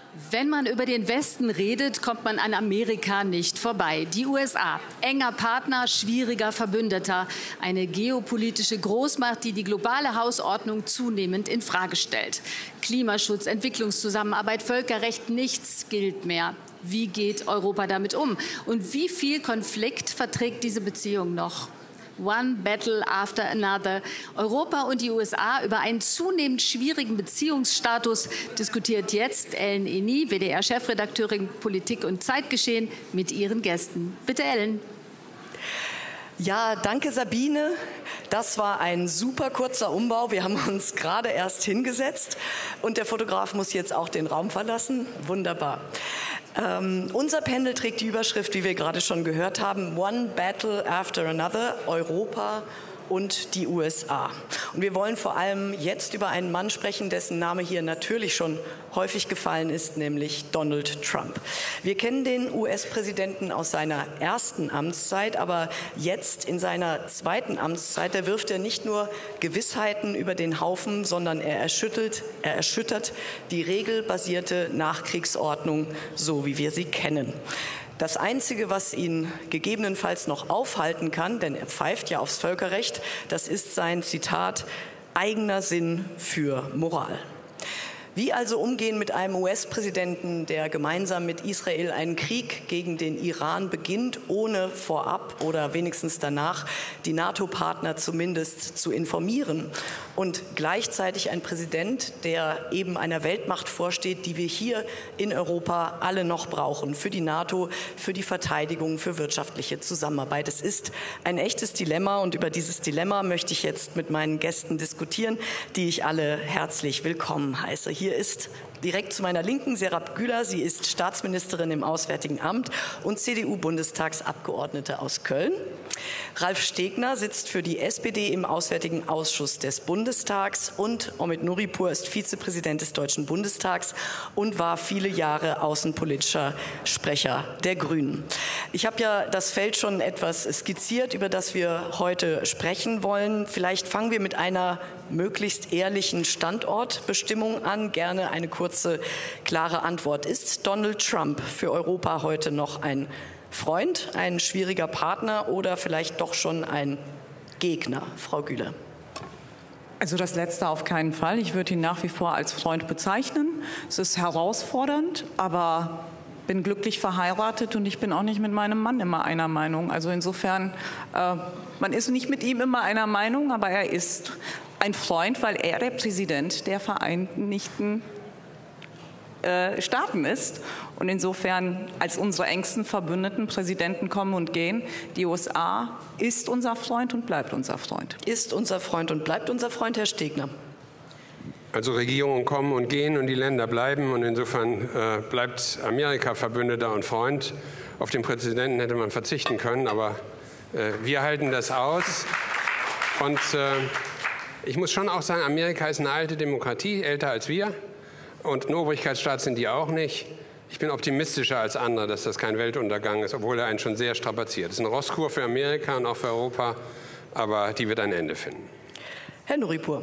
Wenn man über den Westen redet, kommt man an Amerika nicht vorbei. Die USA, enger Partner, schwieriger Verbündeter. Eine geopolitische Großmacht, die die globale Hausordnung zunehmend infrage stellt. Klimaschutz, Entwicklungszusammenarbeit, Völkerrecht, nichts gilt mehr. Wie geht Europa damit um? Und wie viel Konflikt verträgt diese Beziehung noch? One battle after another. Europa und die USA über einen zunehmend schwierigen Beziehungsstatus diskutiert jetzt Ellen Eny, WDR-Chefredakteurin Politik und Zeitgeschehen, mit ihren Gästen. Bitte, Ellen. Ja, danke Sabine. Das war ein super kurzer Umbau. Wir haben uns gerade erst hingesetzt und der Fotograf muss jetzt auch den Raum verlassen. Wunderbar. Unser Panel trägt die Überschrift, wie wir gerade schon gehört haben, One Battle After Another, Europa und die USA. Und wir wollen vor allem jetzt über einen Mann sprechen, dessen Name hier natürlich schon häufig gefallen ist, nämlich Donald Trump. Wir kennen den US-Präsidenten aus seiner ersten Amtszeit, aber jetzt in seiner zweiten Amtszeit, da wirft er nicht nur Gewissheiten über den Haufen, sondern er erschüttert die regelbasierte Nachkriegsordnung, so wie wir sie kennen. Das Einzige, was ihn gegebenenfalls noch aufhalten kann, denn er pfeift ja aufs Völkerrecht, das ist sein, Zitat, eigener Sinn für Moral. Wie also umgehen mit einem US-Präsidenten, der gemeinsam mit Israel einen Krieg gegen den Iran beginnt, ohne vorab oder wenigstens danach die NATO-Partner zumindest zu informieren? Und gleichzeitig ein Präsident, der eben einer Weltmacht vorsteht, die wir hier in Europa alle noch brauchen, für die NATO, für die Verteidigung, für wirtschaftliche Zusammenarbeit. Es ist ein echtes Dilemma und über dieses Dilemma möchte ich jetzt mit meinen Gästen diskutieren, die ich alle herzlich willkommen heiße. Hier ist direkt zu meiner Linken Serap Güler. Sie ist Staatsministerin im Auswärtigen Amt und CDU-Bundestagsabgeordnete aus Köln. Ralf Stegner sitzt für die SPD im Auswärtigen Ausschuss des Bundestags und Omid Nuripur ist Vizepräsident des Deutschen Bundestags und war viele Jahre außenpolitischer Sprecher der Grünen. Ich habe ja das Feld schon etwas skizziert, über das wir heute sprechen wollen. Vielleicht fangen wir mit einer möglichst ehrlichen Standortbestimmung an. Gerne eine kurze, klare Antwort. Ist Donald Trump für Europa heute noch ein Freund, ein schwieriger Partner oder vielleicht doch schon ein Gegner? Frau Güler. Also das Letzte auf keinen Fall. Ich würde ihn nach wie vor als Freund bezeichnen. Es ist herausfordernd, aber bin glücklich verheiratet und ich bin auch nicht mit meinem Mann immer einer Meinung. Also insofern, man ist nicht mit ihm immer einer Meinung, aber er ist ein Freund, weil er der Präsident der Vereinigten Staaten ist. Und insofern, als unsere engsten Verbündeten Präsidenten kommen und gehen, die USA ist unser Freund und bleibt unser Freund. Ist unser Freund und bleibt unser Freund, Herr Stegner. Also Regierungen kommen und gehen und die Länder bleiben. Und insofern bleibt Amerika Verbündeter und Freund. Auf den Präsidenten hätte man verzichten können, aber wir halten das aus. Und ich muss schon auch sagen, Amerika ist eine alte Demokratie, älter als wir. Und ein Obrigkeitsstaat sind die auch nicht. Ich bin optimistischer als andere, dass das kein Weltuntergang ist, obwohl er einen schon sehr strapaziert. Es ist eine Rosskur für Amerika und auch für Europa, aber die wird ein Ende finden. Herr Nuripur.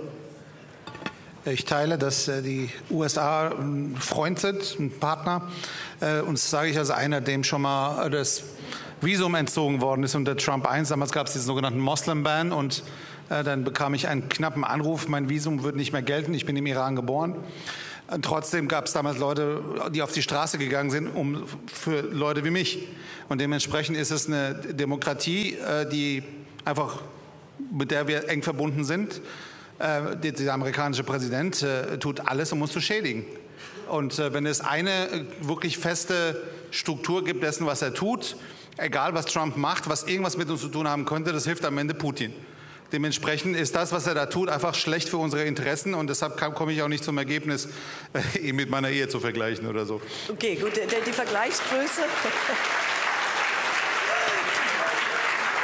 Ich teile, dass die USA ein Freund sind, ein Partner. Und das sage ich als einer, dem schon mal das Visum entzogen worden ist unter Trump I. Damals gab es diesen sogenannten Moslem-Ban und dann bekam ich einen knappen Anruf, mein Visum wird nicht mehr gelten, ich bin im Iran geboren. Trotzdem gab es damals Leute, die auf die Straße gegangen sind, für Leute wie mich. Und dementsprechend ist es eine Demokratie, die einfach, mit der wir eng verbunden sind. Der amerikanische Präsident tut alles, um uns zu schädigen. Und wenn es eine wirklich feste Struktur gibt dessen, was er tut, egal was Trump macht, was irgendwas mit uns zu tun haben könnte, das hilft am Ende Putin. Dementsprechend ist das, was er da tut, einfach schlecht für unsere Interessen und deshalb komme ich auch nicht zum Ergebnis, ihn mit meiner Ehe zu vergleichen oder so. Okay, gut, die Vergleichsgröße.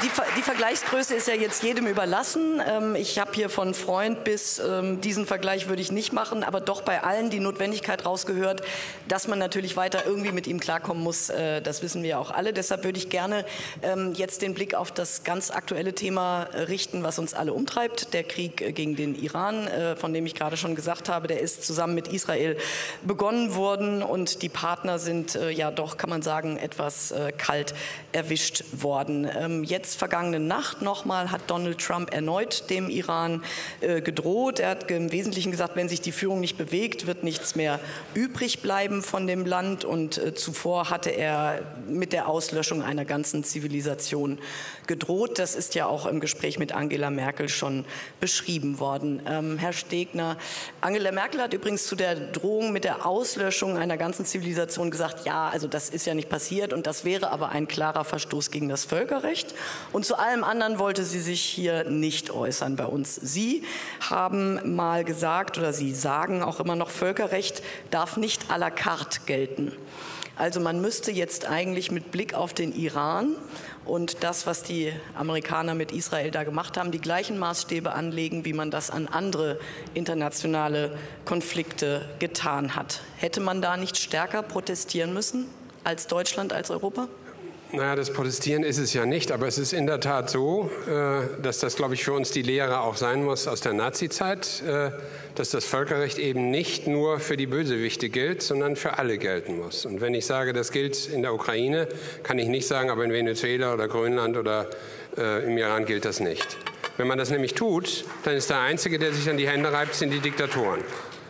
die Vergleichsgröße ist ja jetzt jedem überlassen. Ich habe hier von Freund bis diesen Vergleich würde ich nicht machen, aber doch bei allen die Notwendigkeit rausgehört, dass man natürlich weiter irgendwie mit ihm klarkommen muss. Das wissen wir auch alle. Deshalb würde ich gerne jetzt den Blick auf das ganz aktuelle Thema richten, was uns alle umtreibt. Der Krieg gegen den Iran, von dem ich gerade schon gesagt habe, der ist zusammen mit Israel begonnen worden und die Partner sind ja doch, kann man sagen, etwas kalt erwischt worden. Jetzt vergangene Nacht nochmal hat Donald Trump erneut dem Iran gedroht. Er hat im Wesentlichen gesagt, wenn sich die Führung nicht bewegt, wird nichts mehr übrig bleiben von dem Land. Und zuvor hatte er mit der Auslöschung einer ganzen Zivilisation gedroht. Das ist ja auch im Gespräch mit Angela Merkel schon beschrieben worden. Herr Stegner, Angela Merkel hat übrigens zu der Drohung mit der Auslöschung einer ganzen Zivilisation gesagt, ja, also das ist ja nicht passiert und das wäre aber ein klarer Verstoß gegen das Völkerrecht. Und zu allem anderen wollte sie sich hier nicht äußern bei uns. Sie haben mal gesagt, oder Sie sagen auch immer noch, Völkerrecht darf nicht à la carte gelten. Also man müsste jetzt eigentlich mit Blick auf den Iran und das, was die Amerikaner mit Israel da gemacht haben, die gleichen Maßstäbe anlegen, wie man das an andere internationale Konflikte getan hat. Hätte man da nicht stärker protestieren müssen als Deutschland, als Europa? Naja, das Protestieren ist es ja nicht, aber es ist in der Tat so, dass das, glaube ich, für uns die Lehre auch sein muss aus der Nazizeit, dass das Völkerrecht eben nicht nur für die Bösewichte gilt, sondern für alle gelten muss. Und wenn ich sage, das gilt in der Ukraine, kann ich nicht sagen, aber in Venezuela oder Grönland oder im Iran gilt das nicht. Wenn man das nämlich tut, dann ist der Einzige, der sich an die Hände reibt, sind die Diktatoren.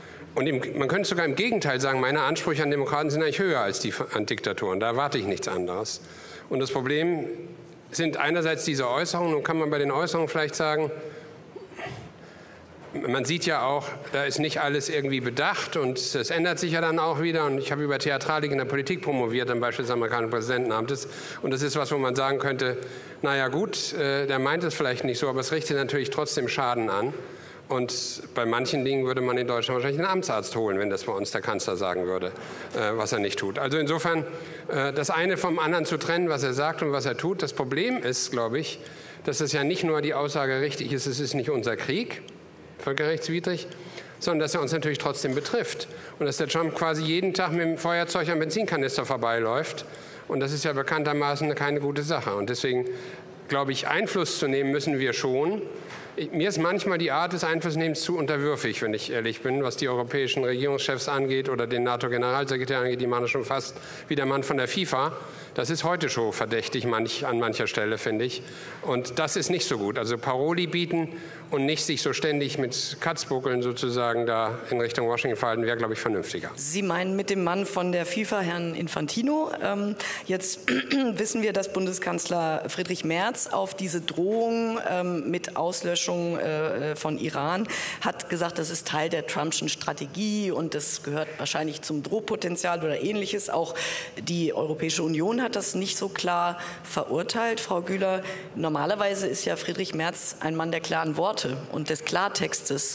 Und man könnte sogar im Gegenteil sagen, meine Ansprüche an Demokraten sind eigentlich höher als die an Diktatoren. Da erwarte ich nichts anderes. Und das Problem sind einerseits diese Äußerungen. Nun kann man bei den Äußerungen vielleicht sagen, man sieht ja auch, da ist nicht alles irgendwie bedacht und es ändert sich ja dann auch wieder. Und ich habe über Theatralik in der Politik promoviert, am Beispiel des amerikanischen Präsidentenamtes. Und das ist was, wo man sagen könnte, naja gut, der meint es vielleicht nicht so, aber es richtet natürlich trotzdem Schaden an. Und bei manchen Dingen würde man in Deutschland wahrscheinlich einen Amtsarzt holen, wenn das bei uns der Kanzler sagen würde, was er nicht tut. Also insofern, das eine vom anderen zu trennen, was er sagt und was er tut. Das Problem ist, glaube ich, dass es ja nicht nur die Aussage richtig ist, es ist nicht unser Krieg, völkerrechtswidrig, sondern dass er uns natürlich trotzdem betrifft. Und dass der Trump quasi jeden Tag mit dem Feuerzeug am Benzinkanister vorbeiläuft. Und das ist ja bekanntermaßen keine gute Sache. Und deswegen, glaube ich, Einfluss zu nehmen müssen wir schon. Mir ist manchmal die Art des Einflussnehmens zu unterwürfig, wenn ich ehrlich bin, was die europäischen Regierungschefs angeht oder den NATO-Generalsekretär angeht. Die machen das schon fast wie der Mann von der FIFA. Das ist heute schon verdächtig an mancher Stelle, finde ich. Und das ist nicht so gut. Also Paroli bieten und nicht sich so ständig mit Katzbuckeln sozusagen da in Richtung Washington verhalten, wäre, glaube ich, vernünftiger. Sie meinen mit dem Mann von der FIFA, Herrn Infantino. Jetzt wissen wir, dass Bundeskanzler Friedrich Merz auf diese Drohung mit Auslöschung von Iran hat gesagt, das ist Teil der Trumpschen Strategie und das gehört wahrscheinlich zum Drohpotenzial oder Ähnliches. Auch die Europäische Union hat das nicht so klar verurteilt. Frau Güler, normalerweise ist ja Friedrich Merz ein Mann der klaren Worte und des Klartextes.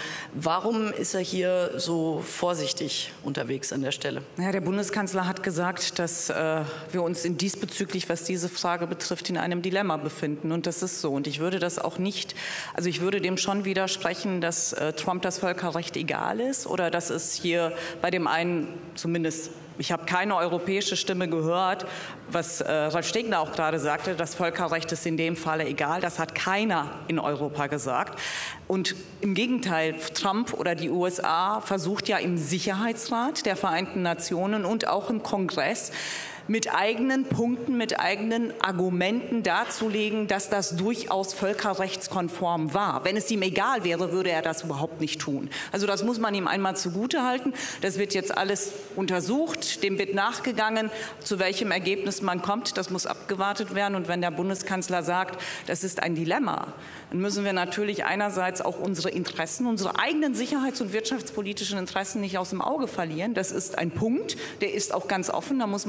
Warum ist er hier so vorsichtig unterwegs an der Stelle? Ja, der Bundeskanzler hat gesagt, dass wir uns diesbezüglich, was diese Frage betrifft, in einem Dilemma befinden. Und das ist so. Und ich würde das auch nicht, also ich würde dem schon widersprechen, dass Trump das Völkerrecht egal ist oder dass es hier bei dem einen zumindest, ich habe keine europäische Stimme gehört, was Ralf Stegner auch gerade sagte, das Völkerrecht ist in dem Falle egal. Das hat keiner in Europa gesagt. Und im Gegenteil, Trump oder die USA versucht ja im Sicherheitsrat der Vereinten Nationen und auch im Kongress mit eigenen Punkten, mit eigenen Argumenten darzulegen, dass das durchaus völkerrechtskonform war. Wenn es ihm egal wäre, würde er das überhaupt nicht tun. Also das muss man ihm einmal zugutehalten. Das wird jetzt alles untersucht, dem wird nachgegangen. Zu welchem Ergebnis man kommt, das muss abgewartet werden. Und wenn der Bundeskanzler sagt, das ist ein Dilemma, dann müssen wir natürlich einerseits auch unsere Interessen, unsere eigenen sicherheits- und wirtschaftspolitischen Interessen nicht aus dem Auge verlieren. Das ist ein Punkt, der ist auch ganz offen, da muss man auch nicht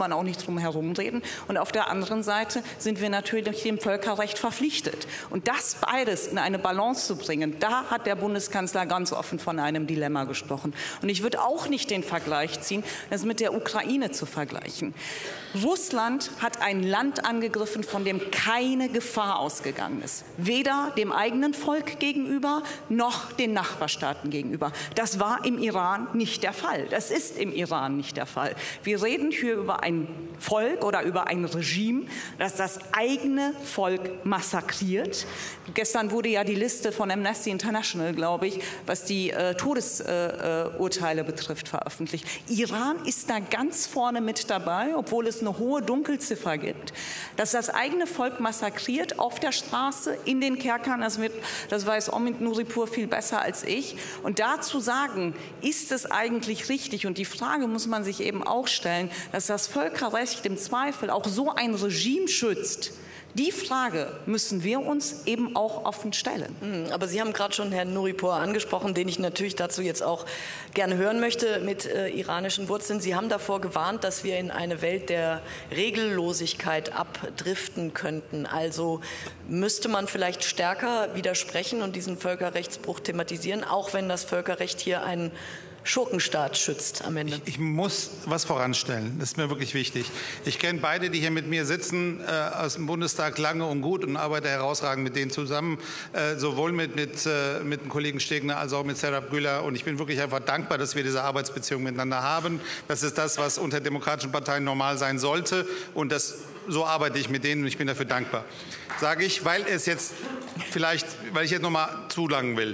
drum herum reden. Und auf der anderen Seite sind wir natürlich dem Völkerrecht verpflichtet. Und das beides in eine Balance zu bringen, da hat der Bundeskanzler ganz offen von einem Dilemma gesprochen. Und ich würde auch nicht den Vergleich ziehen, das mit der Ukraine zu vergleichen. Russland hat ein Land angegriffen, von dem keine Gefahr ausgegangen ist. Weder dem eigenen Volk gegenüber, noch den Nachbarstaaten gegenüber. Das war im Iran nicht der Fall. Das ist im Iran nicht der Fall. Wir reden hier über ein Volk oder über ein Regime, das das eigene Volk massakriert. Gestern wurde ja die Liste von Amnesty International, glaube ich, was die Todesurteile betrifft, veröffentlicht. Iran ist da ganz vorne mit dabei, obwohl es eine hohe Dunkelziffer gibt, dass das eigene Volk massakriert auf der Straße, in den Kerkern. Das weiß Omid Nuripur viel besser als ich. Und dazu sagen, ist es eigentlich richtig? Und die Frage muss man sich eben auch stellen, dass das Völkerrecht im Zweifel auch so ein Regime schützt. Die Frage müssen wir uns eben auch offen stellen. Aber Sie haben gerade schon Herrn Nuripur angesprochen, den ich natürlich dazu jetzt auch gerne hören möchte mit iranischen Wurzeln. Sie haben davor gewarnt, dass wir in eine Welt der Regellosigkeit abdriften könnten. Also müsste man vielleicht stärker widersprechen und diesen Völkerrechtsbruch thematisieren, auch wenn das Völkerrecht hier einen Schurkenstaat schützt am Ende. Ich muss was voranstellen, das ist mir wirklich wichtig. Ich kenne beide, die hier mit mir sitzen, aus dem Bundestag lange und gut und arbeite herausragend mit denen zusammen, sowohl mit dem Kollegen Stegner als auch mit Serap Güler. Und ich bin wirklich einfach dankbar, dass wir diese Arbeitsbeziehung miteinander haben. Das ist das, was unter demokratischen Parteien normal sein sollte. Und so arbeite ich mit denen und ich bin dafür dankbar. Sage ich, weil ich jetzt noch mal zulangen will.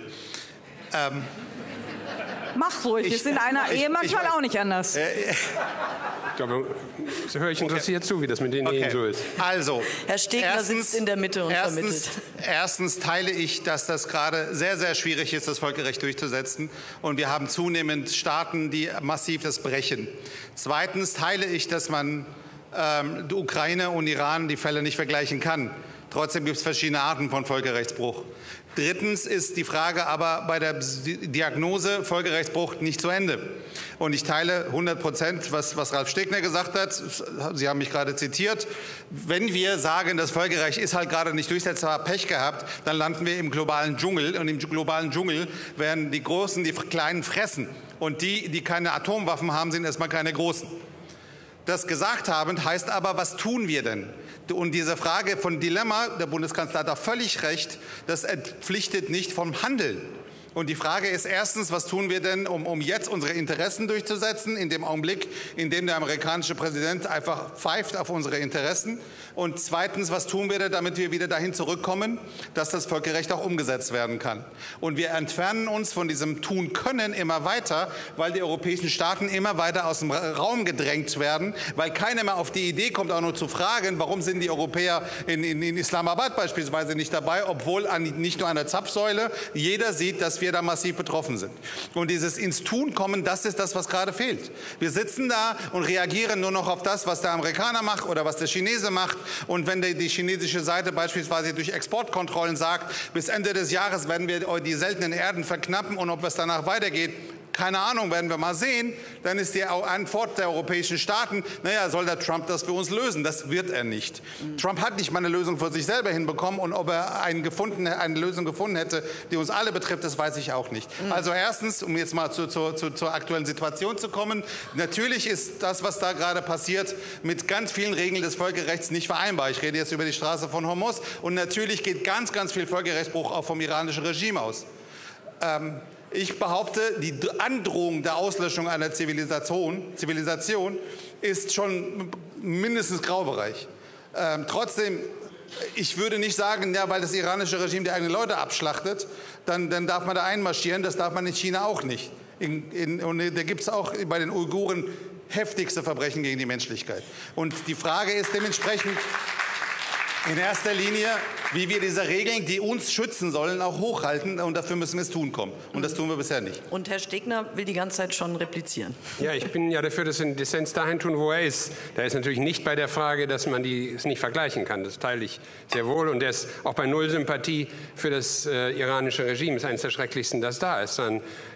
Mach ruhig, ist in einer Ehe manchmal auch nicht anders. Da höre ich interessiert zu, wie das mit den Ehen so ist. Also, Herr Stegner sitzt in der Mitte und vermittelt. Erstens teile ich, dass das gerade sehr, sehr schwierig ist, das Völkerrecht durchzusetzen. Und wir haben zunehmend Staaten, die massiv das brechen. Zweitens teile ich, dass man die Ukraine und Iran die Fälle nicht vergleichen kann. Trotzdem gibt es verschiedene Arten von Völkerrechtsbruch. Drittens ist die Frage aber bei der Diagnose Völkerrechtsbruch nicht zu Ende. Und ich teile 100%, was Ralf Stegner gesagt hat. Sie haben mich gerade zitiert. Wenn wir sagen, das Völkerrecht ist halt gerade nicht durchsetzbar, Pech gehabt, dann landen wir im globalen Dschungel. Und im globalen Dschungel werden die Großen die Kleinen fressen. Und die keine Atomwaffen haben, sind erstmal keine Großen. Das gesagt habend heißt aber, was tun wir denn? Und diese Frage von Dilemma, der Bundeskanzler hat da völlig recht, das entpflichtet nicht vom Handeln. Und die Frage ist erstens, was tun wir denn, um jetzt unsere Interessen durchzusetzen, in dem Augenblick, in dem der amerikanische Präsident einfach pfeift auf unsere Interessen. Und zweitens, was tun wir denn, damit wir wieder dahin zurückkommen, dass das Völkerrecht auch umgesetzt werden kann. Und wir entfernen uns von diesem Tun können immer weiter, weil die europäischen Staaten immer weiter aus dem Raum gedrängt werden, weil keiner mehr auf die Idee kommt, auch nur zu fragen, warum sind die Europäer in Islamabad beispielsweise nicht dabei, obwohl nicht nur an der Zapfsäule jeder sieht, dass wir da massiv betroffen sind. Und dieses ins Tun kommen, das ist das, was gerade fehlt. Wir sitzen da und reagieren nur noch auf das, was der Amerikaner macht oder was der Chinese macht. Und wenn die chinesische Seite beispielsweise durch Exportkontrollen sagt, bis Ende des Jahres werden wir die seltenen Erden verknappen und ob es danach weitergeht, keine Ahnung, werden wir mal sehen. Dann ist die Antwort der europäischen Staaten, naja, soll der Trump das für uns lösen? Das wird er nicht. Trump hat nicht mal eine Lösung für sich selber hinbekommen und ob er eine Lösung gefunden hätte, die uns alle betrifft, das weiß ich auch nicht. Also erstens, um jetzt mal zur aktuellen Situation zu kommen, natürlich ist das, was da gerade passiert, mit ganz vielen Regeln des Völkerrechts nicht vereinbar. Ich rede jetzt über die Straße von Hormuz und natürlich geht ganz, ganz viel Völkerrechtsbruch auch vom iranischen Regime aus. Ich behaupte, die Androhung der Auslöschung einer Zivilisation ist schon mindestens Graubereich. Trotzdem, ich würde nicht sagen, ja, weil das iranische Regime die eigenen Leute abschlachtet, dann darf man da einmarschieren. Das darf man in China auch nicht. Und da gibt es auch bei den Uiguren heftigste Verbrechen gegen die Menschlichkeit. Und die Frage ist dementsprechend in erster Linie, wie wir diese Regeln, die uns schützen sollen, auch hochhalten. Und dafür müssen wir es tun kommen. Und das tun wir bisher nicht. Und Herr Stegner will die ganze Zeit schon replizieren. Ja, ich bin ja dafür, dass wir den Dissens dahin tun, wo er ist. Da ist natürlich nicht bei der Frage, dass man es nicht vergleichen kann. Das teile ich sehr wohl. Und der ist auch bei Null Sympathie für das iranische Regime. Das ist eines der schrecklichsten, das da ist. Dann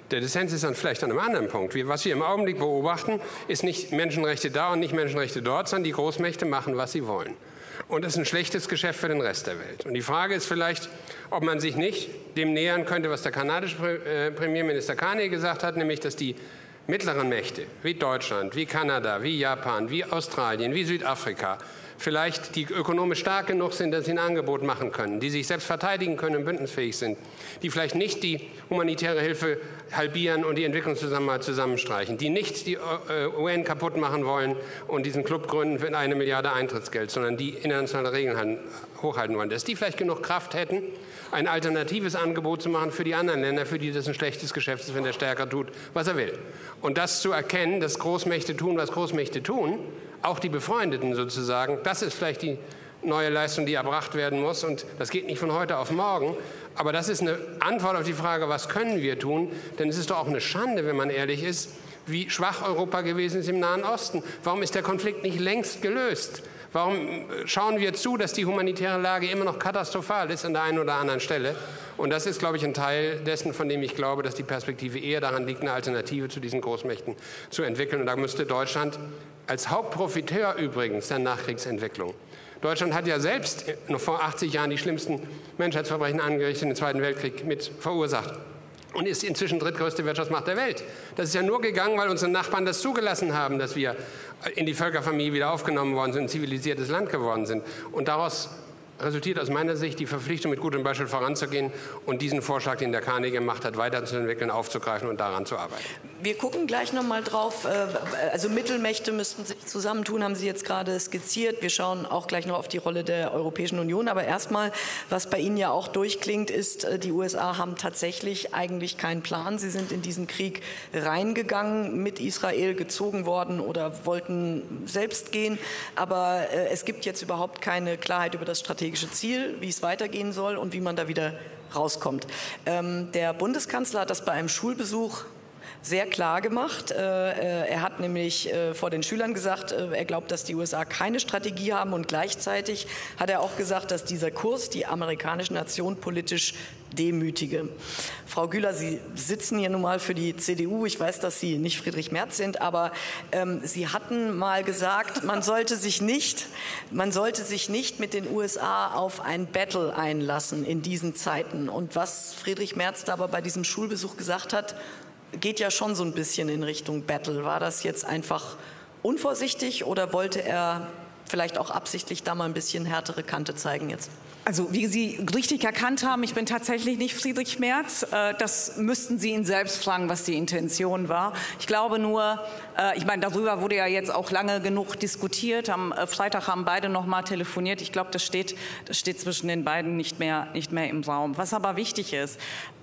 Der Dissens ist dann vielleicht an einem anderen Punkt. Was wir im Augenblick beobachten, ist nicht Menschenrechte da und nicht Menschenrechte dort, sondern die Großmächte machen, was sie wollen. Und das ist ein schlechtes Geschäft für den Rest der Welt. Und die Frage ist vielleicht, ob man sich nicht dem nähern könnte, was der kanadische Premierminister Carney gesagt hat, nämlich, dass die mittleren Mächte wie Deutschland, wie Kanada, wie Japan, wie Australien, wie Südafrika vielleicht die ökonomisch stark genug sind, dass sie ein Angebot machen können, die sich selbst verteidigen können und bündnisfähig sind, die vielleicht nicht die humanitäre Hilfe halbieren und die Entwicklungszusammenarbeit zusammenstreichen, die nicht die UN kaputt machen wollen und diesen Club gründen für 1 Milliarde Eintrittsgeld, sondern die internationale Regeln hochhalten wollen, dass die vielleicht genug Kraft hätten, ein alternatives Angebot zu machen für die anderen Länder, für die das ein schlechtes Geschäft ist, wenn der stärker tut, was er will. Und das zu erkennen, dass Großmächte tun, was Großmächte tun, auch die Befreundeten sozusagen, das ist vielleicht die neue Leistung, die erbracht werden muss. Und das geht nicht von heute auf morgen. Aber das ist eine Antwort auf die Frage, was können wir tun? Denn es ist doch auch eine Schande, wenn man ehrlich ist, wie schwach Europa gewesen ist im Nahen Osten. Warum ist der Konflikt nicht längst gelöst? Warum schauen wir zu, dass die humanitäre Lage immer noch katastrophal ist an der einen oder anderen Stelle? Und das ist, glaube ich, ein Teil dessen, von dem ich glaube, dass die Perspektive eher daran liegt, eine Alternative zu diesen Großmächten zu entwickeln. Und da müsste Deutschland als Hauptprofiteur übrigens der Nachkriegsentwicklung. Deutschland hat ja selbst noch vor 80 Jahren die schlimmsten Menschheitsverbrechen angerichtet im Zweiten Weltkrieg mit verursacht. Und ist inzwischen drittgrößte Wirtschaftsmacht der Welt. Das ist ja nur gegangen, weil unsere Nachbarn das zugelassen haben, dass wir in die Völkerfamilie wieder aufgenommen worden sind, ein zivilisiertes Land geworden sind. Und daraus resultiert aus meiner Sicht die Verpflichtung, mit gutem Beispiel voranzugehen und diesen Vorschlag, den der Carney gemacht hat, weiterzuentwickeln, aufzugreifen und daran zu arbeiten. Wir gucken gleich noch mal drauf. Also Mittelmächte müssten sich zusammentun, haben Sie jetzt gerade skizziert. Wir schauen auch gleich noch auf die Rolle der Europäischen Union. Aber erstmal, was bei Ihnen ja auch durchklingt, ist, die USA haben tatsächlich eigentlich keinen Plan. Sie sind in diesen Krieg reingegangen, mit Israel gezogen worden oder wollten selbst gehen. Aber es gibt jetzt überhaupt keine Klarheit über das strategische Ziel, wie es weitergehen soll und wie man da wieder rauskommt. Der Bundeskanzler hat das bei einem Schulbesuch sehr klar gemacht. Er hat nämlich vor den Schülern gesagt, er glaubt, dass die USA keine Strategie haben, und gleichzeitig hat er auch gesagt, dass dieser Kurs die amerikanische Nation politisch demütige. Frau Güler, Sie sitzen hier nun mal für die CDU. Ich weiß, dass Sie nicht Friedrich Merz sind, aber Sie hatten mal gesagt, man sollte sich nicht mit den USA auf ein Battle einlassen in diesen Zeiten. Und was Friedrich Merz da aber bei diesem Schulbesuch gesagt hat, geht ja schon so ein bisschen in Richtung Battle. War das jetzt einfach unvorsichtig oder wollte er vielleicht auch absichtlich da mal ein bisschen härtere Kante zeigen jetzt? Also wie Sie richtig erkannt haben, ich bin tatsächlich nicht Friedrich Merz. Das müssten Sie ihn selbst fragen, was die Intention war. Ich glaube nur, ich meine, darüber wurde ja jetzt auch lange genug diskutiert. Am Freitag haben beide noch mal telefoniert. Ich glaube, das steht zwischen den beiden nicht mehr im Raum. Was aber wichtig ist,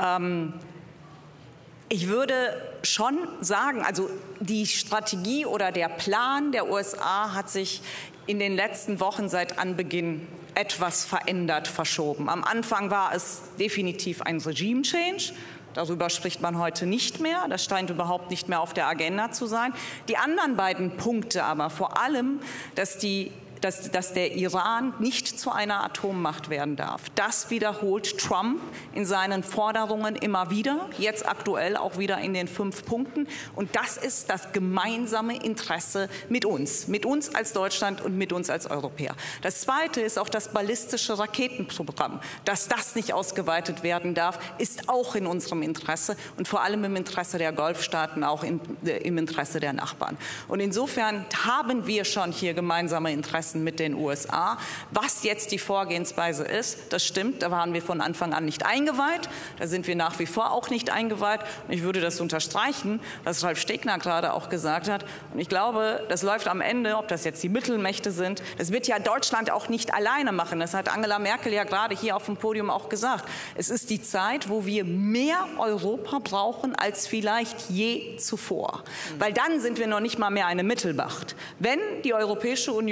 ich würde schon sagen, also die Strategie oder der Plan der USA hat sich in den letzten Wochen seit Anbeginn etwas verändert, verschoben. Am Anfang war es definitiv ein Regime-Change. Darüber spricht man heute nicht mehr. Das scheint überhaupt nicht mehr auf der Agenda zu sein. Die anderen beiden Punkte aber, vor allem, dass der Iran nicht zu einer Atommacht werden darf. Das wiederholt Trump in seinen Forderungen immer wieder, jetzt aktuell auch wieder in den 5 Punkten. Und das ist das gemeinsame Interesse mit uns als Deutschland und mit uns als Europäer. Das Zweite ist auch das ballistische Raketenprogramm. Dass das nicht ausgeweitet werden darf, ist auch in unserem Interesse und vor allem im Interesse der Golfstaaten, auch im Interesse der Nachbarn. Und insofern haben wir schon hier gemeinsame Interessen mit den USA. Was jetzt die Vorgehensweise ist, das stimmt, da waren wir von Anfang an nicht eingeweiht, da sind wir nach wie vor auch nicht eingeweiht. Und ich würde das unterstreichen, was Ralf Stegner gerade auch gesagt hat. Und ich glaube, das läuft am Ende, ob das jetzt die Mittelmächte sind, das wird ja Deutschland auch nicht alleine machen. Das hat Angela Merkel ja gerade hier auf dem Podium auch gesagt. Es ist die Zeit, wo wir mehr Europa brauchen als vielleicht je zuvor. Weil dann sind wir noch nicht mal mehr eine Mittelmacht. Wenn die Europäische Union es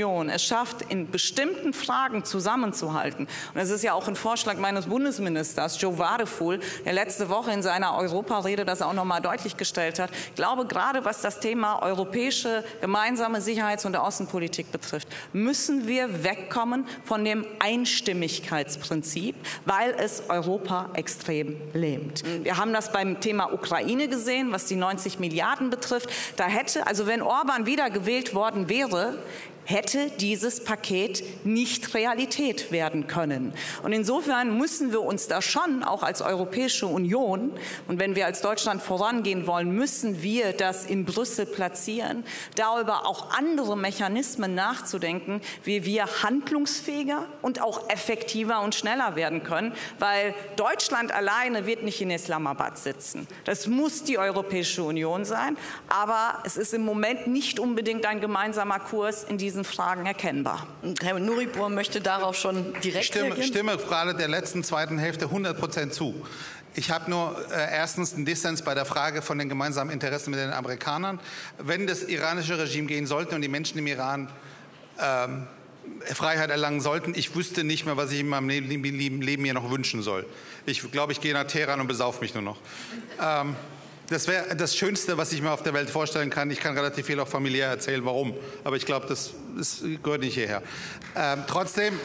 schafft, in bestimmten Fragen zusammenzuhalten. Und das ist ja auch ein Vorschlag meines Bundesministers, Joe Wadefuhl, der letzte Woche in seiner Europarede das auch noch mal deutlich gestellt hat. Ich glaube, gerade was das Thema europäische gemeinsame Sicherheits- und Außenpolitik betrifft, müssen wir wegkommen von dem Einstimmigkeitsprinzip, weil es Europa extrem lähmt. Wir haben das beim Thema Ukraine gesehen, was die 90 Milliarden betrifft. Da hätte, also wenn Orban wieder gewählt worden wäre, hätte dieses Paket nicht Realität werden können. Und insofern müssen wir uns da schon auch als Europäische Union, und wenn wir als Deutschland vorangehen wollen, müssen wir das in Brüssel platzieren, darüber auch andere Mechanismen nachzudenken, wie wir handlungsfähiger und auch effektiver und schneller werden können, weil Deutschland alleine wird nicht in Islamabad sitzen. Das muss die Europäische Union sein, aber es ist im Moment nicht unbedingt ein gemeinsamer Kurs in diesen Fragen erkennbar. Herr Nuripur möchte darauf schon direkt reagieren. Ich stimme gerade der letzten zweiten Hälfte 100% zu. Ich habe nur erstens einen Dissens bei der Frage von den gemeinsamen Interessen mit den Amerikanern. Wenn das iranische Regime gehen sollte und die Menschen im Iran Freiheit erlangen sollten, ich wüsste nicht mehr, was ich in meinem Leben mir noch wünschen soll. Ich glaube, ich gehe nach Teheran und besaufe mich nur noch. Das wäre das Schönste, was ich mir auf der Welt vorstellen kann. Ich kann relativ viel auch familiär erzählen, warum. Aber ich glaube, das gehört nicht hierher. Trotzdem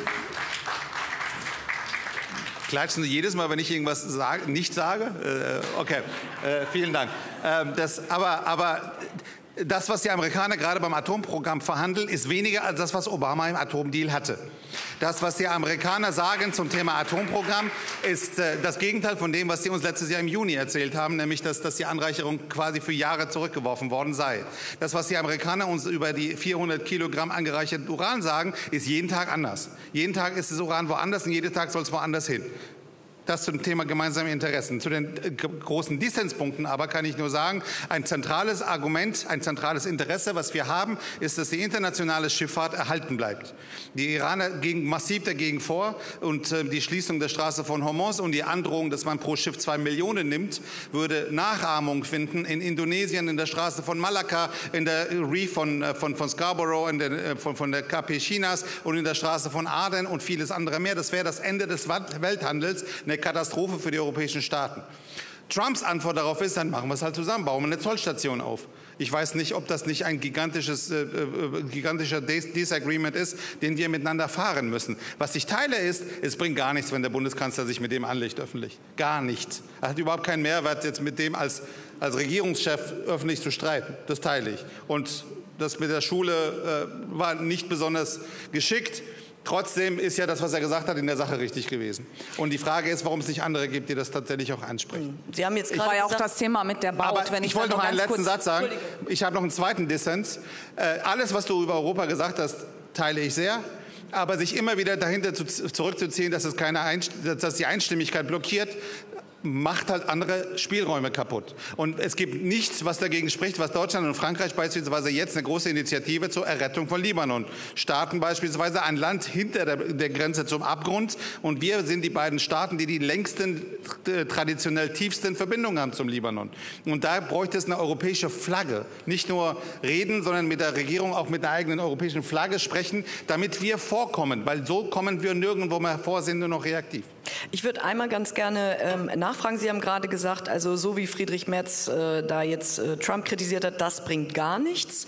klatschen Sie jedes Mal, wenn ich irgendwas nicht sage? Okay, vielen Dank. Aber das, was die Amerikaner gerade beim Atomprogramm verhandeln, ist weniger als das, was Obama im Atomdeal hatte. Das, was die Amerikaner sagen zum Thema Atomprogramm, ist das Gegenteil von dem, was sie uns letztes Jahr im Juni erzählt haben, nämlich, dass die Anreicherung quasi für Jahre zurückgeworfen worden sei. Das, was die Amerikaner uns über die 400 Kilogramm angereicherten Uran sagen, ist jeden Tag anders. Jeden Tag ist das Uran woanders und jeden Tag soll es woanders hin. Das zum Thema gemeinsame Interessen. Zu den großen Dissenspunkten aber kann ich nur sagen, ein zentrales Argument, ein zentrales Interesse, was wir haben, ist, dass die internationale Schifffahrt erhalten bleibt. Die Iraner gehen massiv dagegen vor und die Schließung der Straße von Hormuz und die Androhung, dass man pro Schiff 2 Millionen nimmt, würde Nachahmung finden in Indonesien, in der Straße von Malakka, in der Reef von Scarborough, von der KP Chinas und in der Straße von Aden und vieles andere mehr. Das wäre das Ende des Welthandels, eine Katastrophe für die europäischen Staaten. Trumps Antwort darauf ist, dann machen wir es halt zusammen, bauen wir eine Zollstation auf. Ich weiß nicht, ob das nicht ein gigantischer Disagreement ist, den wir miteinander fahren müssen. Was ich teile ist, es bringt gar nichts, wenn der Bundeskanzler sich mit dem anlegt öffentlich. Gar nichts. Er hat überhaupt keinen Mehrwert, jetzt mit dem als Regierungschef öffentlich zu streiten. Das teile ich. Und das mit der Schule war nicht besonders geschickt. Trotzdem ist ja das, was er gesagt hat, in der Sache richtig gewesen. Und die Frage ist, warum es nicht andere gibt, die das tatsächlich auch ansprechen. Sie haben jetzt gerade war ja auch das Thema mit der Baut. Aber ich wollte noch einen letzten Satz sagen. Ich habe noch einen zweiten Dissens. Alles, was du über Europa gesagt hast, teile ich sehr. Aber sich immer wieder dahinter zurückzuziehen, dass die Einstimmigkeit blockiert, macht halt andere Spielräume kaputt. Und es gibt nichts, was dagegen spricht, was Deutschland und Frankreich beispielsweise jetzt eine große Initiative zur Errettung von Libanon starten, beispielsweise ein Land hinter der Grenze zum Abgrund. Und wir sind die beiden Staaten, die längsten, traditionell tiefsten Verbindungen haben zum Libanon. Und da bräuchte es eine europäische Flagge. Nicht nur reden, sondern mit der Regierung auch mit der eigenen europäischen Flagge sprechen, damit wir vorkommen. Weil so kommen wir nirgendwo mehr vor, sind nur noch reaktiv. Ich würde einmal ganz gerne nachfragen. Sie haben gerade gesagt, also so wie Friedrich Merz da jetzt Trump kritisiert hat, das bringt gar nichts.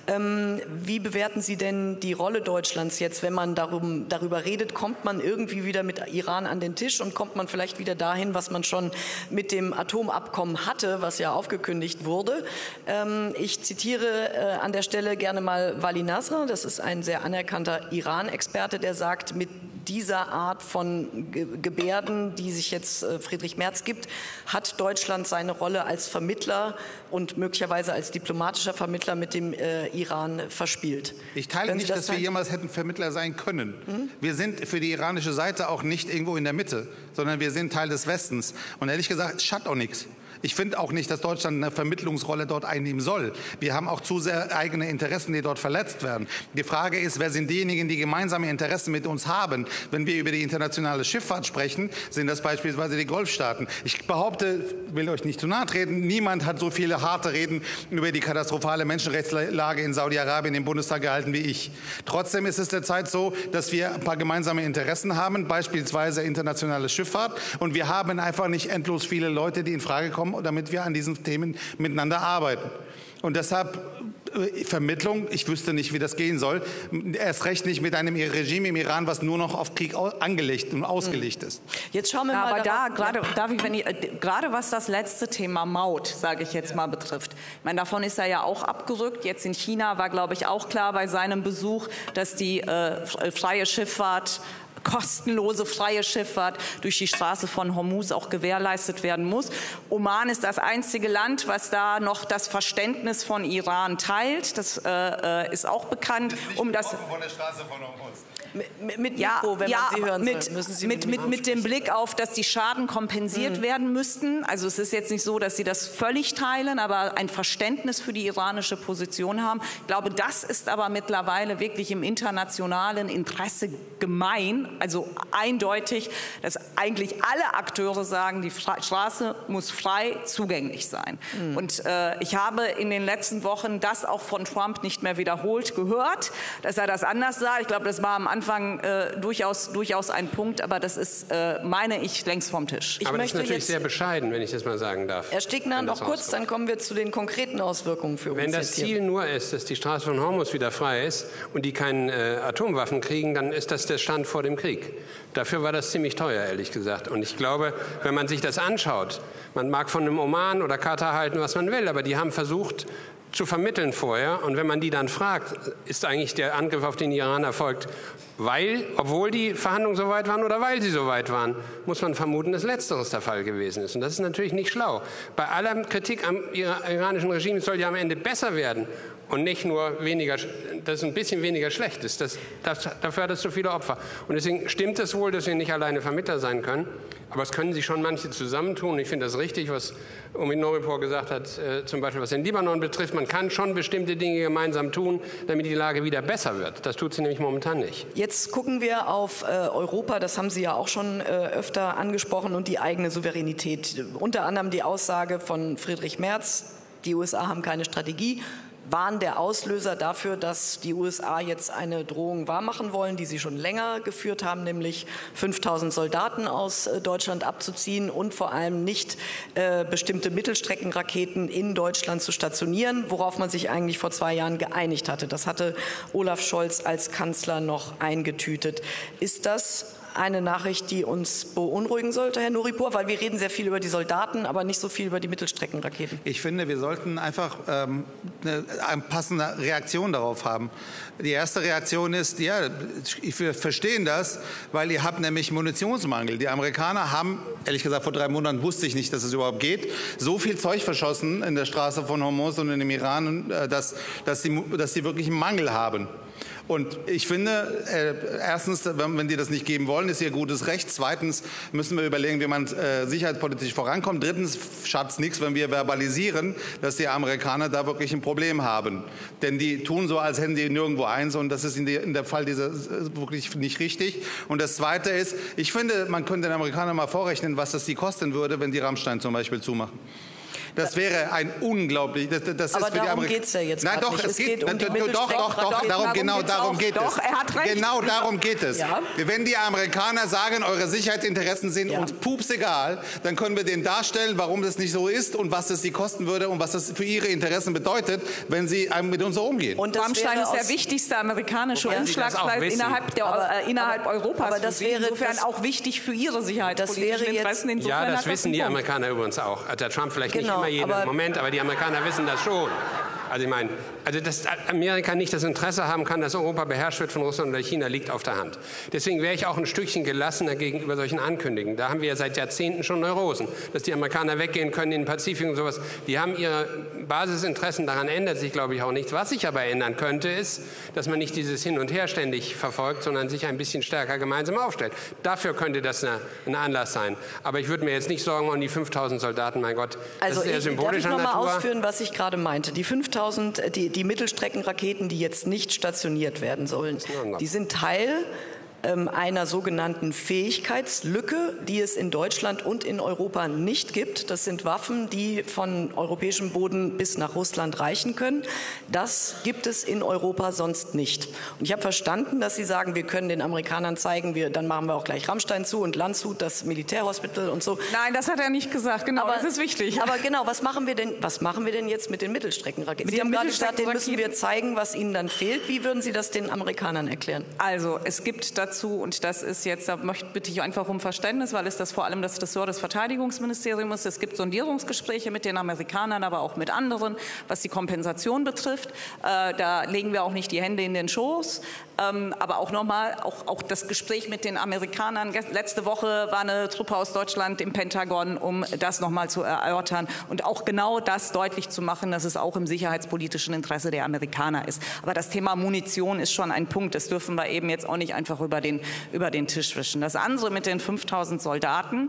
Wie bewerten Sie denn die Rolle Deutschlands jetzt, wenn man darüber redet? Kommt man irgendwie wieder mit Iran an den Tisch und kommt man vielleicht wieder dahin, was man schon mit dem Atomabkommen hatte, was ja aufgekündigt wurde? Ich zitiere an der Stelle gerne mal Vali Nasr. Das ist ein sehr anerkannter Iran-Experte, der sagt, mit dieser Art von Gebärden, die sich jetzt Friedrich Merz gibt, hat Deutschland seine Rolle als Vermittler und möglicherweise als diplomatischer Vermittler mit dem Iran verspielt. Ich teile nicht, dass wir jemals hätten Vermittler sein können. Wir sind für die iranische Seite auch nicht irgendwo in der Mitte, sondern wir sind Teil des Westens. Und ehrlich gesagt, es schadet auch nichts. Ich finde auch nicht, dass Deutschland eine Vermittlungsrolle dort einnehmen soll. Wir haben auch zu sehr eigene Interessen, die dort verletzt werden. Die Frage ist, wer sind diejenigen, die gemeinsame Interessen mit uns haben? Wenn wir über die internationale Schifffahrt sprechen, sind das beispielsweise die Golfstaaten. Ich behaupte, will euch nicht zu nahe treten, niemand hat so viele harte Reden über die katastrophale Menschenrechtslage in Saudi-Arabien im Bundestag gehalten wie ich. Trotzdem ist es derzeit so, dass wir ein paar gemeinsame Interessen haben, beispielsweise internationale Schifffahrt. Und wir haben einfach nicht endlos viele Leute, die in Frage kommen, damit wir an diesen Themen miteinander arbeiten. Und deshalb Vermittlung, ich wüsste nicht, wie das gehen soll. Erst recht nicht mit einem Regime im Iran, was nur noch auf Krieg angelegt und ausgelegt ist. Jetzt schauen wir mal. Aber gerade was das letzte Thema Maut, sage ich jetzt mal, betrifft. Ich meine, davon ist er ja auch abgerückt. Jetzt in China war, glaube ich, auch klar bei seinem Besuch, dass die freie Schifffahrt, kostenlose freie Schifffahrt durch die Straße von Hormuz auch gewährleistet werden muss. Oman ist das einzige Land, was da noch das Verständnis von Iran teilt. Das ist auch bekannt. Von der Straße von Hormuz. Mit Mikro, wenn man Sie hören soll, müssen Sie mit dem Blick auf, dass die Schaden kompensiert werden müssten. Also es ist jetzt nicht so, dass Sie das völlig teilen, aber ein Verständnis für die iranische Position haben. Ich glaube, das ist aber mittlerweile wirklich im internationalen Interesse gemein, also eindeutig, dass eigentlich alle Akteure sagen, die Straße muss frei zugänglich sein. Und ich habe in den letzten Wochen das auch von Trump nicht mehr wiederholt gehört, dass er das anders sah. Ich glaube, das war am Anfang durchaus ein Punkt, aber das ist, meine ich, längst vom Tisch. Aber das ist natürlich sehr bescheiden, wenn ich das mal sagen darf. Herr Stegner, noch kurz, dann kommen wir zu den konkreten Auswirkungen für uns. Wenn das Ziel nur ist, dass die Straße von Hormuz wieder frei ist und die keine Atomwaffen kriegen, dann ist das der Stand vor dem Krieg. Dafür war das ziemlich teuer, ehrlich gesagt. Und ich glaube, wenn man sich das anschaut, man mag von einem Oman oder Katar halten, was man will, aber die haben versucht, zu vermitteln vorher. Und wenn man die dann fragt, ist eigentlich der Angriff auf den Iran erfolgt, obwohl die Verhandlungen so weit waren oder weil sie so weit waren, muss man vermuten, dass Letzteres der Fall gewesen ist. Und das ist natürlich nicht schlau. Bei aller Kritik am iranischen Regime soll ja am Ende besser werden und nicht nur weniger, dass es ein bisschen weniger schlecht ist. Dafür hat es so viele Opfer. Und deswegen stimmt es wohl, dass wir nicht alleine Vermittler sein können. Aber es können sich schon manche zusammentun. Ich finde das richtig, was Omid Noripur gesagt hat, zum Beispiel was den Libanon betrifft. Man kann schon bestimmte Dinge gemeinsam tun, damit die Lage wieder besser wird. Das tut sie nämlich momentan nicht. Jetzt gucken wir auf Europa, das haben Sie ja auch schon öfter angesprochen, und die eigene Souveränität. Unter anderem die Aussage von Friedrich Merz, die USA haben keine Strategie, waren der Auslöser dafür, dass die USA jetzt eine Drohung wahrmachen wollen, die sie schon länger geführt haben, nämlich 5000 Soldaten aus Deutschland abzuziehen und vor allem nicht bestimmte Mittelstreckenraketen in Deutschland zu stationieren, worauf man sich eigentlich vor 2 Jahren geeinigt hatte. Das hatte Olaf Scholz als Kanzler noch eingetütet. Ist das eine Nachricht, die uns beunruhigen sollte, Herr Noripur? Weil wir reden sehr viel über die Soldaten, aber nicht so viel über die Mittelstreckenraketen. Ich finde, wir sollten einfach eine passende Reaktion darauf haben. Die erste Reaktion ist, ja, wir verstehen das, weil ihr habt nämlich Munitionsmangel. Die Amerikaner haben, ehrlich gesagt, vor 3 Monaten wusste ich nicht, dass es überhaupt geht, so viel Zeug verschossen in der Straße von Hormuz und in dem Iran, dass sie wirklich einen Mangel haben. Und ich finde, erstens, wenn die das nicht geben wollen, ist ihr gutes Recht. Zweitens müssen wir überlegen, wie man sicherheitspolitisch vorankommt. Drittens schadet es nichts, wenn wir verbalisieren, dass die Amerikaner da wirklich ein Problem haben. Denn die tun so, als hätten die nirgendwo eins, und das ist in der Fall wirklich nicht richtig. Und das Zweite ist, ich finde, man könnte den Amerikanern mal vorrechnen, was das die kosten würde, wenn die Rammstein zum Beispiel zumachen. Das wäre ein unglaublich. Aber darum geht es ja jetzt. Nein, doch, es geht um die darum geht es. Er hat recht. Genau darum geht es. Ja. Wenn die Amerikaner sagen, eure Sicherheitsinteressen sind uns pups egal, dann können wir denen darstellen, warum das nicht so ist und was es sie kosten würde und was das für ihre Interessen bedeutet, wenn sie mit uns so umgehen. Und Rammstein ist der wichtigste amerikanische Umschlagsplatz innerhalb Europas. Aber das wäre insofern auch wichtig für ihre sicherheitspolitischen Interessen. Insofern das wissen die Amerikaner übrigens auch. Der Trump vielleicht nicht immer jeden Moment, aber die Amerikaner wissen das schon. Also ich meine, dass Amerika nicht das Interesse haben kann, dass Europa beherrscht wird von Russland oder China, liegt auf der Hand. Deswegen wäre ich auch ein Stückchen gelassener gegenüber solchen Ankündigungen. Da haben wir ja seit Jahrzehnten schon Neurosen, dass die Amerikaner weggehen können in den Pazifik und sowas. Die haben ihre Basisinteressen, daran ändert sich, glaube ich, auch nichts. Was sich aber ändern könnte, ist, dass man nicht dieses Hin und Her ständig verfolgt, sondern sich ein bisschen stärker gemeinsam aufstellt. Dafür könnte das ein Anlass sein. Aber ich würde mir jetzt nicht Sorgen um die 5.000 Soldaten, mein Gott. Also das ist eher symbolischer Natur. Darf ich noch mal ausführen, was ich gerade meinte? Die 5.000, die Mittelstreckenraketen, die jetzt nicht stationiert werden sollen, die sind Teil einer sogenannten Fähigkeitslücke, die es in Deutschland und in Europa nicht gibt. Das sind Waffen, die von europäischem Boden bis nach Russland reichen können. Das gibt es in Europa sonst nicht. Und ich habe verstanden, dass Sie sagen, wir können den Amerikanern zeigen, dann machen wir auch gleich Rammstein zu und Landshut, das Militärhospital und so. Nein, das hat er nicht gesagt. Genau, das ist wichtig. Aber genau, was machen wir denn jetzt mit den Mittelstreckenraketen? Sie haben gerade gesagt, denen müssen wir zeigen, was ihnen dann fehlt. Wie würden Sie das den Amerikanern erklären? Also, es gibt dazu, und das ist jetzt, da bitte ich einfach um Verständnis, weil es das vor allem das Ressort des Verteidigungsministeriums ist. Es gibt Sondierungsgespräche mit den Amerikanern, aber auch mit anderen, was die Kompensation betrifft. Da legen wir auch nicht die Hände in den Schoß. Aber auch nochmal, auch das Gespräch mit den Amerikanern. Letzte Woche war eine Truppe aus Deutschland im Pentagon, um das nochmal zu erörtern und auch genau das deutlich zu machen, dass es auch im sicherheitspolitischen Interesse der Amerikaner ist. Aber das Thema Munition ist schon ein Punkt. Das dürfen wir eben jetzt auch nicht einfach über den Tisch wischen. Das andere mit den 5.000 Soldaten,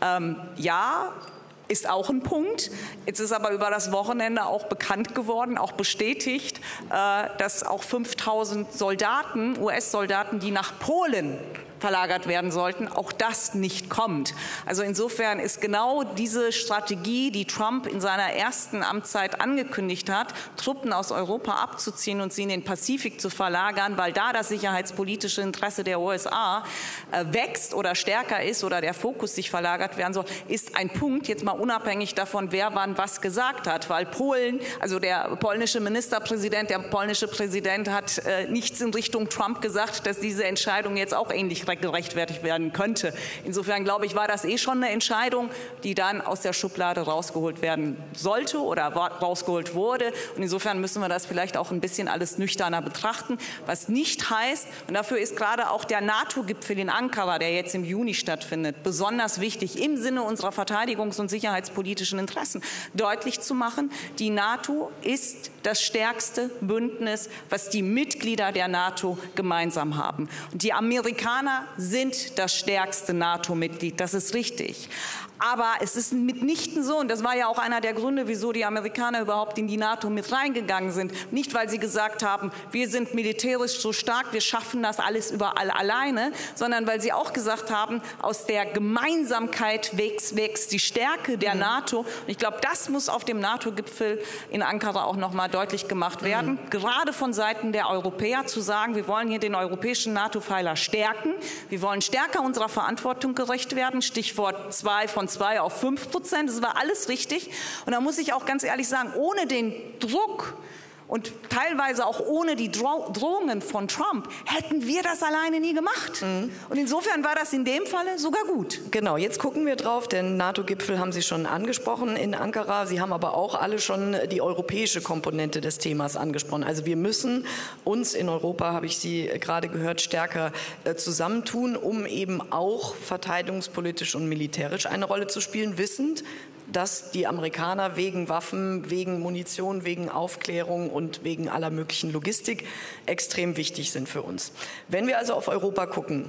ja, ist auch ein Punkt. Jetzt ist aber über das Wochenende auch bekannt geworden, auch bestätigt, dass auch 5.000 Soldaten, US-Soldaten, die nach Polen verlagert werden sollten, auch das nicht kommt. Also insofern ist genau diese Strategie, die Trump in seiner ersten Amtszeit angekündigt hat, Truppen aus Europa abzuziehen und sie in den Pazifik zu verlagern, weil da das sicherheitspolitische Interesse der USA wächst oder stärker ist oder der Fokus sich verlagert werden soll, ist ein Punkt, jetzt mal unabhängig davon, wer wann was gesagt hat, weil Polen, also der polnische Ministerpräsident, der polnische Präsident hat nichts in Richtung Trump gesagt, dass diese Entscheidung jetzt auch ähnlich gerechtfertigt werden könnte. Insofern glaube ich, war das schon eine Entscheidung, die dann aus der Schublade rausgeholt werden sollte oder rausgeholt wurde. Und insofern müssen wir das vielleicht auch ein bisschen alles nüchterner betrachten, was nicht heißt, und dafür ist gerade auch der NATO-Gipfel in Ankara, der jetzt im Juni stattfindet, besonders wichtig, im Sinne unserer verteidigungs- und sicherheitspolitischen Interessen deutlich zu machen, die NATO ist das stärkste Bündnis, was die Mitglieder der NATO gemeinsam haben. Und die Amerikaner sind das stärkste NATO-Mitglied, das ist richtig. Aber es ist mitnichten so, und das war ja auch einer der Gründe, wieso die Amerikaner überhaupt in die NATO mit reingegangen sind. Nicht, weil sie gesagt haben, wir sind militärisch so stark, wir schaffen das alles überall alleine, sondern weil sie auch gesagt haben, aus der Gemeinsamkeit wächst die Stärke der NATO. Und ich glaube, das muss auf dem NATO-Gipfel in Ankara auch noch mal deutlich gemacht werden. Gerade von Seiten der Europäer zu sagen, wir wollen hier den europäischen NATO-Pfeiler stärken, wir wollen stärker unserer Verantwortung gerecht werden. Stichwort 2 von 2 auf 5%. Das war alles richtig. Und da muss ich auch ganz ehrlich sagen, ohne den Druck und teilweise auch ohne die Drohungen von Trump hätten wir das alleine nie gemacht. Und insofern war das in dem Falle sogar gut. Genau, jetzt gucken wir drauf. Den NATO-Gipfel haben Sie schon angesprochen in Ankara. Sie haben aber auch alle schon die europäische Komponente des Themas angesprochen. Also wir müssen uns in Europa, habe ich Sie gerade gehört, stärker zusammentun, um eben auch verteidigungspolitisch und militärisch eine Rolle zu spielen, wissend, dass die Amerikaner wegen Waffen, wegen Munition, wegen Aufklärung und wegen aller möglichen Logistik extrem wichtig sind für uns. Wenn wir also auf Europa gucken,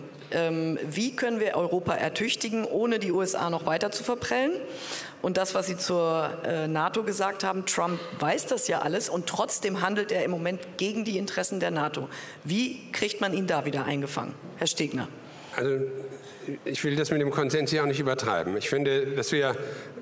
wie können wir Europa ertüchtigen, ohne die USA noch weiter zu verprellen? Und das, was Sie zur NATO gesagt haben, Trump weiß das ja alles und trotzdem handelt er im Moment gegen die Interessen der NATO. Wie kriegt man ihn da wieder eingefangen? Herr Stegner. Also ich will das mit dem Konsens hier auch nicht übertreiben. Ich finde, dass wir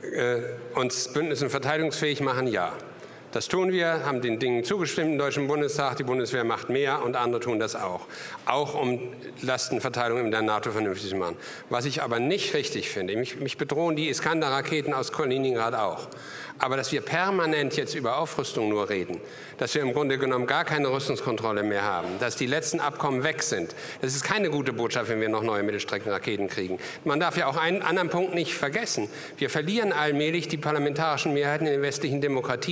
uns bündnis- und verteidigungsfähig machen, ja. Das tun wir, haben den Dingen zugestimmt im Deutschen Bundestag. Die Bundeswehr macht mehr und andere tun das auch. Auch um Lastenverteilung in der NATO vernünftig zu machen. Was ich aber nicht richtig finde, mich bedrohen die Iskander-Raketen aus Kaliningrad auch. Aber dass wir permanent jetzt über Aufrüstung nur reden, dass wir im Grunde genommen gar keine Rüstungskontrolle mehr haben, dass die letzten Abkommen weg sind, das ist keine gute Botschaft, wenn wir noch neue Mittelstreckenraketen kriegen. Man darf ja auch einen anderen Punkt nicht vergessen. Wir verlieren allmählich die parlamentarischen Mehrheiten in den westlichen Demokratien, wenn wir auf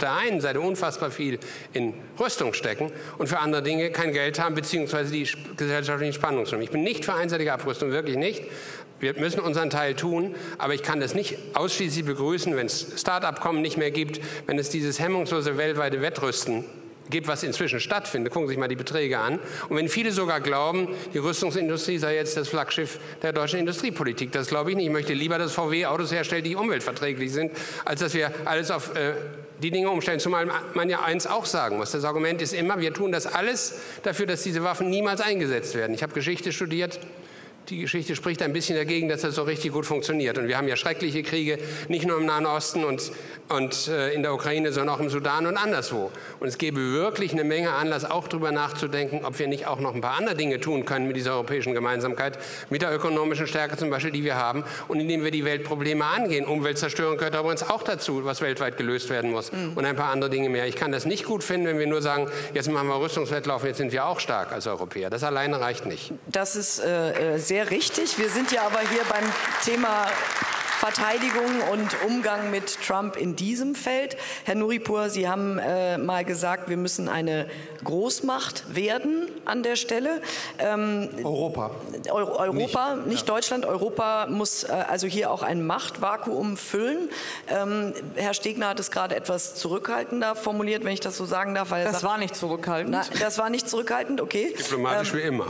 der einen Seite unfassbar viel in Rüstung stecken und für andere Dinge kein Geld haben, beziehungsweise die gesellschaftlichen Spannungen. Ich bin nicht für einseitige Abrüstung, wirklich nicht. Wir müssen unseren Teil tun, aber ich kann das nicht ausschließlich begrüßen, wenn es Start-up-Abkommen nicht mehr gibt, wenn es dieses hemmungslose weltweite Wettrüsten gibt, was inzwischen stattfindet. Gucken Sie sich mal die Beträge an. Und wenn viele sogar glauben, die Rüstungsindustrie sei jetzt das Flaggschiff der deutschen Industriepolitik, das glaube ich nicht. Ich möchte lieber, dass VW Autos herstellt, die umweltverträglich sind, als dass wir alles auf die Dinge umstellen. Zumal man ja eins auch sagen muss. Das Argument ist immer, wir tun das alles dafür, dass diese Waffen niemals eingesetzt werden. Ich habe Geschichte studiert. Die Geschichte spricht ein bisschen dagegen, dass das so richtig gut funktioniert. Und wir haben ja schreckliche Kriege, nicht nur im Nahen Osten und in der Ukraine, sondern auch im Sudan und anderswo. Und es gäbe wirklich eine Menge Anlass, auch darüber nachzudenken, ob wir nicht auch noch ein paar andere Dinge tun können mit dieser europäischen Gemeinsamkeit, mit der ökonomischen Stärke zum Beispiel, die wir haben, und indem wir die Weltprobleme angehen. Umweltzerstörung gehört übrigens auch dazu, was weltweit gelöst werden muss. Und ein paar andere Dinge mehr. Ich kann das nicht gut finden, wenn wir nur sagen, jetzt machen wir Rüstungswettlauf, jetzt sind wir auch stark als Europäer. Das alleine reicht nicht. Das ist sehr richtig. Wir sind ja aber hier beim Thema Verteidigung und Umgang mit Trump in diesem Feld. Herr Nuripur, Sie haben mal gesagt, wir müssen eine Großmacht werden an der Stelle. Europa. Europa, nicht Deutschland. Europa muss also hier auch ein Machtvakuum füllen. Herr Stegner hat es gerade etwas zurückhaltender formuliert, wenn ich das so sagen darf. Weil er sagt, war nicht zurückhaltend. Na, das war nicht zurückhaltend, okay. Diplomatisch wie immer.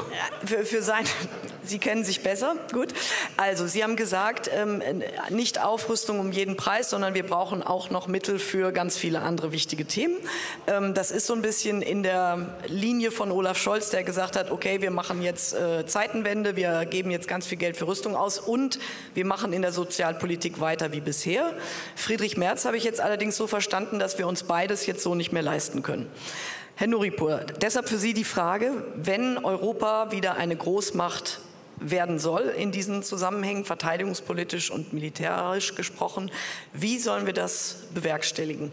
Sie kennen sich besser, gut. Also, Sie haben gesagt, nicht Aufrüstung um jeden Preis, sondern wir brauchen auch noch Mittel für ganz viele andere wichtige Themen. Das ist so ein bisschen in der Linie von Olaf Scholz, der gesagt hat, okay, wir machen jetzt Zeitenwende, wir geben jetzt ganz viel Geld für Rüstung aus und wir machen in der Sozialpolitik weiter wie bisher. Friedrich Merz habe ich jetzt allerdings so verstanden, dass wir uns beides jetzt so nicht mehr leisten können. Herr Nuripur, deshalb für Sie die Frage, wenn Europa wieder eine Großmacht werden soll in diesen Zusammenhängen, verteidigungspolitisch und militärisch gesprochen, wie sollen wir das bewerkstelligen?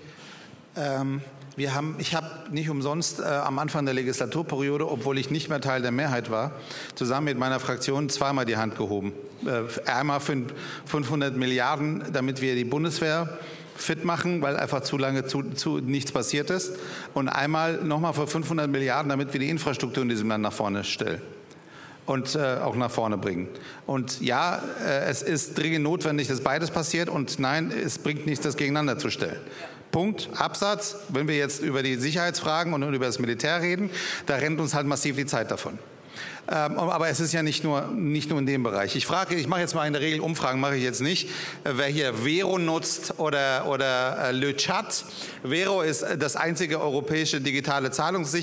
Ich habe nicht umsonst am Anfang der Legislaturperiode, obwohl ich nicht mehr Teil der Mehrheit war, zusammen mit meiner Fraktion zweimal die Hand gehoben. Einmal für 500 Milliarden, damit wir die Bundeswehr fit machen, weil einfach zu lange nichts passiert ist. Und einmal nochmal für 500 Milliarden, damit wir die Infrastruktur in diesem Land nach vorne stellen und auch nach vorne bringen. Und ja, es ist dringend notwendig, dass beides passiert. Und nein, es bringt nichts, das gegeneinander zu stellen. Punkt, Absatz. Wenn wir jetzt über die Sicherheitsfragen und über das Militär reden, da rennt uns halt massiv die Zeit davon. Aber es ist ja nicht nur in dem Bereich. Ich mache jetzt mal in der Regel Umfragen, mache ich jetzt nicht, wer hier Vero nutzt oder Le Chat. Vero ist das einzige europäische digitale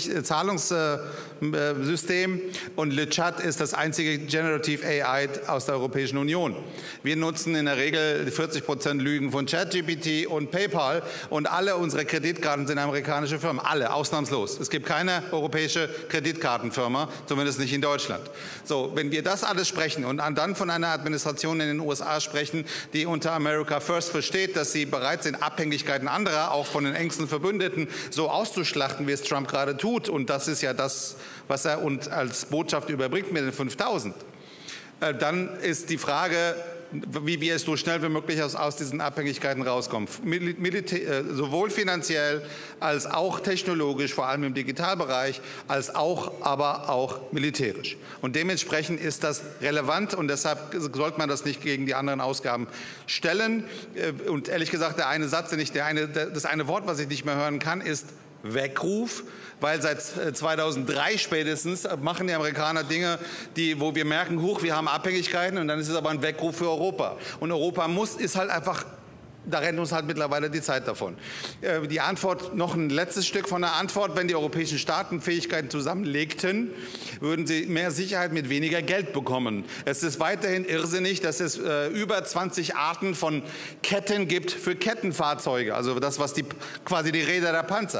Zahlungssystem und Le Chat ist das einzige Generative AI aus der Europäischen Union. Wir nutzen in der Regel 40% Lügen von ChatGPT und PayPal und alle unsere Kreditkarten sind amerikanische Firmen. Alle, ausnahmslos. Es gibt keine europäische Kreditkartenfirma, zumindest nicht in Deutschland. So, wenn wir das alles sprechen und dann von einer Administration in den USA sprechen, die unter America First versteht, dass sie bereit sind, Abhängigkeiten anderer, auch von den engsten Verbündeten, so auszuschlachten, wie es Trump gerade tut, und das ist ja das, was er uns als Botschaft überbringt mit den 5.000, dann ist die Frage, wie wir es so schnell wie möglich aus diesen Abhängigkeiten rauskommen. Sowohl finanziell als auch technologisch, vor allem im Digitalbereich, aber auch militärisch. Und dementsprechend ist das relevant und deshalb sollte man das nicht gegen die anderen Ausgaben stellen. Und ehrlich gesagt, das eine Wort, was ich nicht mehr hören kann, ist Weckruf, weil seit 2003 spätestens machen die Amerikaner Dinge, wo wir merken, wir haben Abhängigkeiten, und dann ist es aber ein Weckruf für Europa. Und Europa ist halt einfach, da rennt uns halt mittlerweile die Zeit davon. Die Antwort, noch ein letztes Stück von der Antwort: Wenn die europäischen Staaten Fähigkeiten zusammenlegten, würden sie mehr Sicherheit mit weniger Geld bekommen. Es ist weiterhin irrsinnig, dass es über 20 Arten von Ketten gibt für Kettenfahrzeuge, also das, was quasi die Räder der Panzer.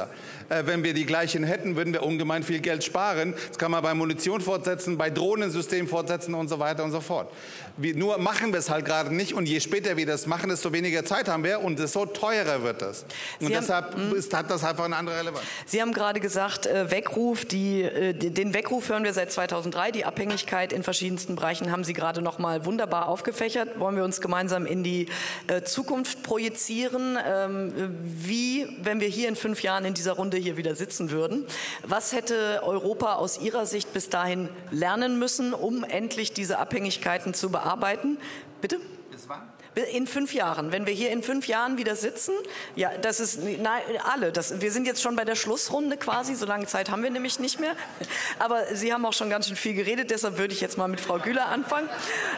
Wenn wir die gleichen hätten, würden wir ungemein viel Geld sparen. Das kann man bei Munition fortsetzen, bei Drohnensystemen fortsetzen und so weiter und so fort. Nur machen wir es halt gerade nicht. Und je später wir das machen, desto weniger Zeit haben wir und desto teurer wird es. Und deshalb hat das einfach eine andere Relevanz. Sie haben gerade gesagt, Weckruf, den Weckruf hören wir seit 2003. Die Abhängigkeit in verschiedensten Bereichen haben Sie gerade noch mal wunderbar aufgefächert. Wollen wir uns gemeinsam in die Zukunft projizieren? Wenn wir hier in 5 Jahren in dieser Runde hier wieder sitzen würden, was hätte Europa aus Ihrer Sicht bis dahin lernen müssen, um endlich diese Abhängigkeiten zu bearbeiten? Bitte? Bis wann? In 5 Jahren. Wenn wir hier in 5 Jahren wieder sitzen, ja, das ist, nein, alle. Wir sind jetzt schon bei der Schlussrunde quasi, so lange Zeit haben wir nämlich nicht mehr. Aber Sie haben auch schon ganz schön viel geredet, deshalb würde ich jetzt mal mit Frau Güler anfangen.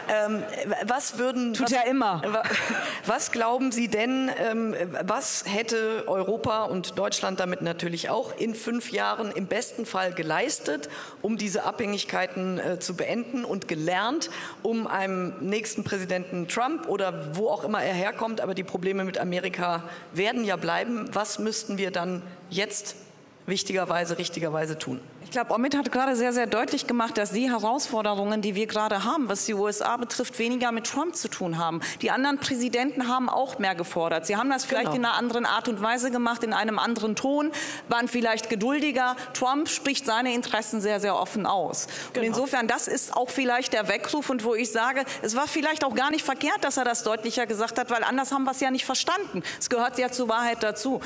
Was glauben Sie denn, was hätte Europa und Deutschland damit natürlich auch in 5 Jahren im besten Fall geleistet, um diese Abhängigkeiten zu beenden und gelernt, um einem nächsten Präsidenten Trump oder wo auch immer er herkommt, aber die Probleme mit Amerika werden ja bleiben. Was müssten wir dann jetzt richtigerweise tun? Ich glaube, Omid hat gerade sehr, sehr deutlich gemacht, dass die Herausforderungen, die wir gerade haben, was die USA betrifft, weniger mit Trump zu tun haben. Die anderen Präsidenten haben auch mehr gefordert. Sie haben das vielleicht in einer anderen Art und Weise gemacht, in einem anderen Ton, waren vielleicht geduldiger. Trump spricht seine Interessen sehr, sehr offen aus. Und insofern, das ist auch vielleicht der Weckruf und wo ich sage, es war vielleicht auch gar nicht verkehrt, dass er das deutlicher gesagt hat, weil anders haben wir es ja nicht verstanden. Es gehört ja zur Wahrheit dazu.